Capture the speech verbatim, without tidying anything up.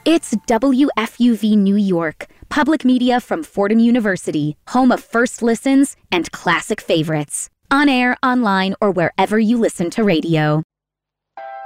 It's W F U V New York, public media from Fordham University, home of first listens and classic favorites. On air, online, or wherever you listen to radio.